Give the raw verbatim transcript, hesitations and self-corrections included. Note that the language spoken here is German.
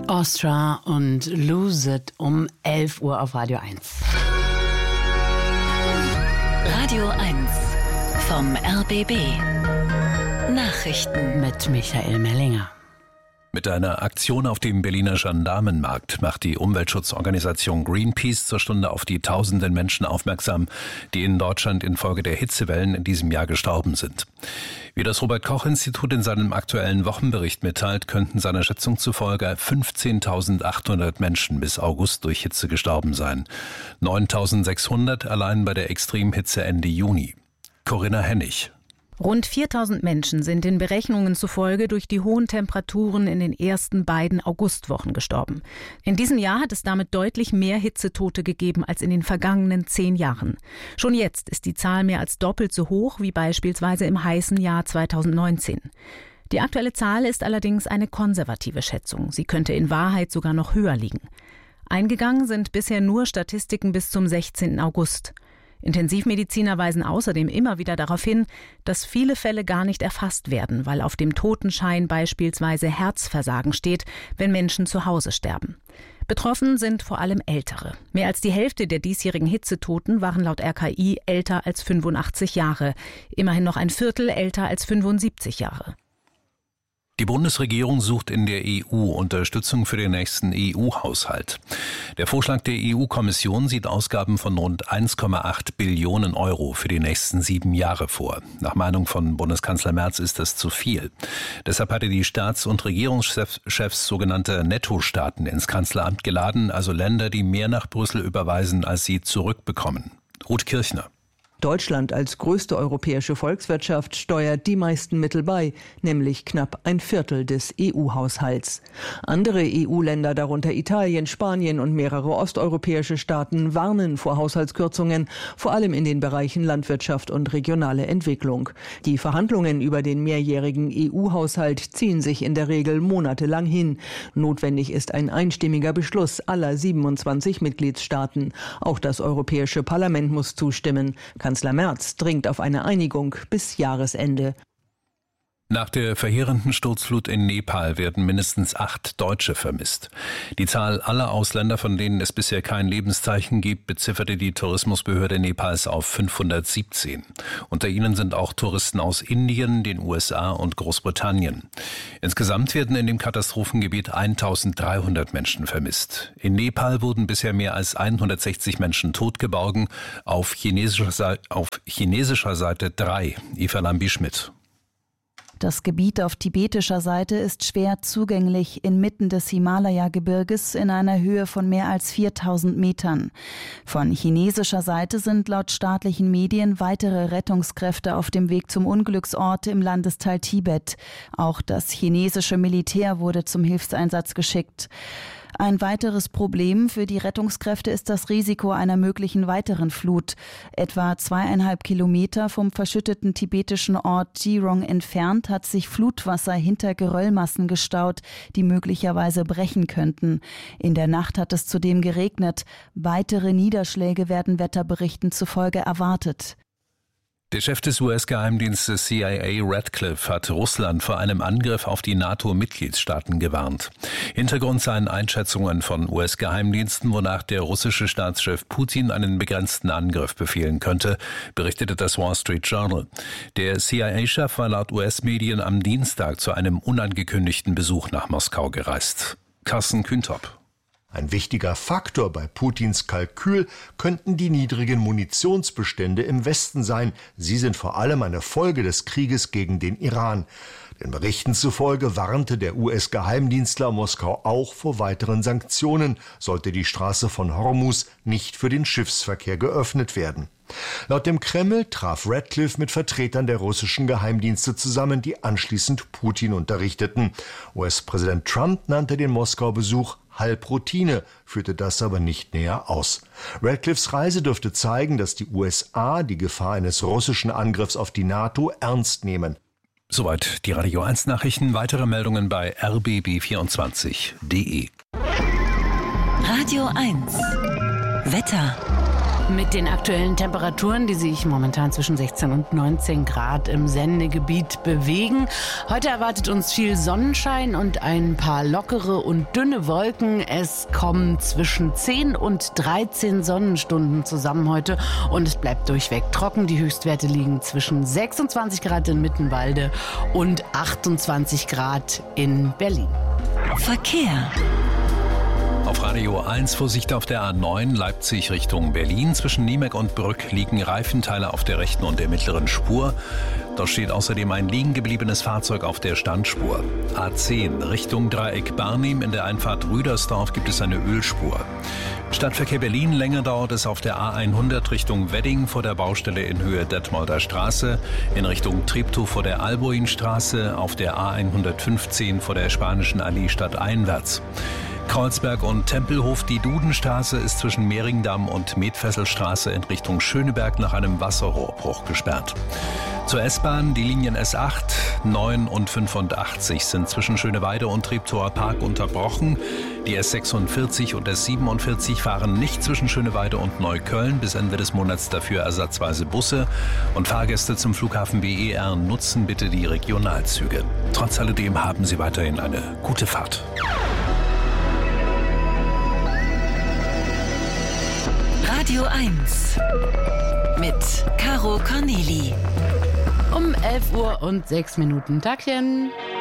Ostra und Lose It um elf Uhr auf Radio eins. Radio eins vom R B B. Nachrichten mit Michael Mellinger. Mit einer Aktion auf dem Berliner Gendarmenmarkt macht die Umweltschutzorganisation Greenpeace zur Stunde auf die tausenden Menschen aufmerksam, die in Deutschland infolge der Hitzewellen in diesem Jahr gestorben sind. Wie das Robert-Koch-Institut in seinem aktuellen Wochenbericht mitteilt, könnten seiner Schätzung zufolge fünfzehntausendachthundert Menschen bis August durch Hitze gestorben sein. neuntausendsechshundert allein bei der Extremhitze Ende Juni. Corinna Hennig. Rund viertausend Menschen sind den Berechnungen zufolge durch die hohen Temperaturen in den ersten beiden Augustwochen gestorben. In diesem Jahr hat es damit deutlich mehr Hitzetote gegeben als in den vergangenen zehn Jahren. Schon jetzt ist die Zahl mehr als doppelt so hoch wie beispielsweise im heißen Jahr zweitausendneunzehn. Die aktuelle Zahl ist allerdings eine konservative Schätzung. Sie könnte in Wahrheit sogar noch höher liegen. Eingegangen sind bisher nur Statistiken bis zum sechzehnten August. Intensivmediziner weisen außerdem immer wieder darauf hin, dass viele Fälle gar nicht erfasst werden, weil auf dem Totenschein beispielsweise Herzversagen steht, wenn Menschen zu Hause sterben. Betroffen sind vor allem Ältere. Mehr als die Hälfte der diesjährigen Hitzetoten waren laut R K I älter als fünfundachtzig Jahre, immerhin noch ein Viertel älter als fünfundsiebzig Jahre. Die Bundesregierung sucht in der E U Unterstützung für den nächsten E U-Haushalt. Der Vorschlag der E U-Kommission sieht Ausgaben von rund eins Komma acht Billionen Euro für die nächsten sieben Jahre vor. Nach Meinung von Bundeskanzler Merz ist das zu viel. Deshalb hatte die Staats- und Regierungschefs sogenannte Nettostaaten ins Kanzleramt geladen, also Länder, die mehr nach Brüssel überweisen, als sie zurückbekommen. Ruth Kirchner. Deutschland als größte europäische Volkswirtschaft steuert die meisten Mittel bei, nämlich knapp ein Viertel des E U-Haushalts. Andere E U-Länder, darunter Italien, Spanien und mehrere osteuropäische Staaten, warnen vor Haushaltskürzungen, vor allem in den Bereichen Landwirtschaft und regionale Entwicklung. Die Verhandlungen über den mehrjährigen E U-Haushalt ziehen sich in der Regel monatelang hin. Notwendig ist ein einstimmiger Beschluss aller siebenundzwanzig Mitgliedstaaten. Auch das Europäische Parlament muss zustimmen. Kanzler Merz dringt auf eine Einigung bis Jahresende. Nach der verheerenden Sturzflut in Nepal werden mindestens acht Deutsche vermisst. Die Zahl aller Ausländer, von denen es bisher kein Lebenszeichen gibt, bezifferte die Tourismusbehörde Nepals auf fünfhundertsiebzehn. Unter ihnen sind auch Touristen aus Indien, den U S A und Großbritannien. Insgesamt werden in dem Katastrophengebiet eintausenddreihundert Menschen vermisst. In Nepal wurden bisher mehr als hundertsechzig Menschen totgeborgen, auf chinesischer Seite, auf chinesischer Seite drei. Eva Lambi-Schmidt. Das Gebiet auf tibetischer Seite ist schwer zugänglich inmitten des Himalaya-Gebirges in einer Höhe von mehr als viertausend Metern. Von chinesischer Seite sind laut staatlichen Medien weitere Rettungskräfte auf dem Weg zum Unglücksort im Landesteil Tibet. Auch das chinesische Militär wurde zum Hilfseinsatz geschickt. Ein weiteres Problem für die Rettungskräfte ist das Risiko einer möglichen weiteren Flut. Etwa zweieinhalb Kilometer vom verschütteten tibetischen Ort Jirong entfernt hat sich Flutwasser hinter Geröllmassen gestaut, die möglicherweise brechen könnten. In der Nacht hat es zudem geregnet. Weitere Niederschläge werden Wetterberichten zufolge erwartet. Der Chef des U S-Geheimdienstes C I A Radcliffe hat Russland vor einem Angriff auf die NATO-Mitgliedstaaten gewarnt. Hintergrund seien Einschätzungen von U S-Geheimdiensten, wonach der russische Staatschef Putin einen begrenzten Angriff befehlen könnte, berichtete das Wall Street Journal. Der C I A-Chef war laut U S-Medien am Dienstag zu einem unangekündigten Besuch nach Moskau gereist. Carsten Küntop. Ein wichtiger Faktor bei Putins Kalkül könnten die niedrigen Munitionsbestände im Westen sein. Sie sind vor allem eine Folge des Krieges gegen den Iran. Den Berichten zufolge warnte der U S-Geheimdienstler Moskau auch vor weiteren Sanktionen, sollte die Straße von Hormuz nicht für den Schiffsverkehr geöffnet werden. Laut dem Kreml traf Radcliffe mit Vertretern der russischen Geheimdienste zusammen, die anschließend Putin unterrichteten. U S-Präsident Trump nannte den Moskau-Besuch Halbroutine, führte das aber nicht näher aus. Radcliffes Reise dürfte zeigen, dass die U S A die Gefahr eines russischen Angriffs auf die NATO ernst nehmen. Soweit die Radio eins Nachrichten. Weitere Meldungen bei r b b vierundzwanzig punkt d e. Radio eins Wetter. Mit den aktuellen Temperaturen, die sich momentan zwischen sechzehn und neunzehn Grad im Sendegebiet bewegen. Heute erwartet uns viel Sonnenschein und ein paar lockere und dünne Wolken. Es kommen zwischen zehn und dreizehn Sonnenstunden zusammen heute und es bleibt durchweg trocken. Die Höchstwerte liegen zwischen sechsundzwanzig Grad in Mittenwalde und achtundzwanzig Grad in Berlin. Verkehr. Auf Radio eins Vorsicht auf der A neun Leipzig Richtung Berlin. Zwischen Niemek und Brück liegen Reifenteile auf der rechten und der mittleren Spur. Dort steht außerdem ein liegen gebliebenes Fahrzeug auf der Standspur. A zehn Richtung Dreieck Barnim. In der Einfahrt Rüdersdorf gibt es eine Ölspur. Stadtverkehr Berlin, länger dauert es auf der A hundert Richtung Wedding vor der Baustelle in Höhe Detmolder Straße, in Richtung Treptow vor der Albuinstraße, auf der A hundertfünfzehn vor der Spanischen Allee stadteinwärts. Kreuzberg und Tempelhof, die Dudenstraße ist zwischen Mehringdamm und Metfesselstraße in Richtung Schöneberg nach einem Wasserrohrbruch gesperrt. Zur S-Bahn, die Linien S acht, neun und fünfundachtzig sind zwischen Schöneweide und Treptower Park unterbrochen. Die S sechsundvierzig und S siebenundvierzig fahren nicht zwischen Schöneweide und Neukölln. Bis Ende des Monats dafür ersatzweise Busse. Und Fahrgäste zum Flughafen B E R nutzen bitte die Regionalzüge. Trotz alledem haben Sie weiterhin eine gute Fahrt. Radio eins mit Caro Corneli. Um elf Uhr und sechs Minuten. Tagchen.